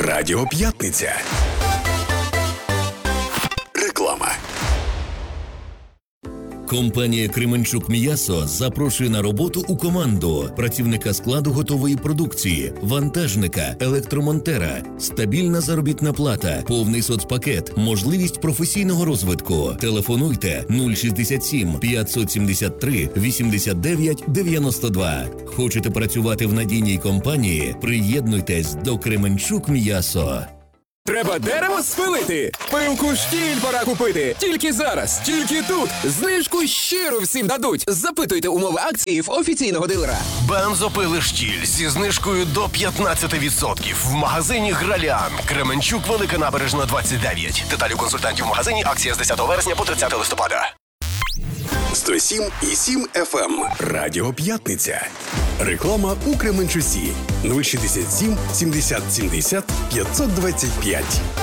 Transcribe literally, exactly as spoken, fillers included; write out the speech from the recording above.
Радіо П'ятниця. Реклама. Компанія «Кременчук М'ясо» запрошує на роботу у команду працівника складу готової продукції, вантажника, електромонтера, стабільна заробітна плата, повний соцпакет, можливість професійного розвитку. Телефонуйте нуль шістдесят сім п'ятсот сімдесят три вісімдесят дев'ять дев'яносто два. Хочете працювати в надійній компанії? Приєднуйтесь до «Кременчук М'ясо». Треба дерево спилити? Пилку «Штіль» пора купити. Тільки зараз, тільки тут. Знижку щиро всім дадуть. Запитуйте умови акції в офіційного дилера. Бензопили «Штіль» зі знижкою до п'ятнадцять відсотків в магазині «Гралян». Кременчук, Велика Набережна, двадцять дев'ять. Деталі консультантів в магазині. Акція з десятого вересня по тридцяте листопада. сто сім і сім еф ем. Радіо П'ятниця. Реклама у Кременчуці. нуль шістдесят сім сімдесят сімдесят п'ятсот двадцять п'ять.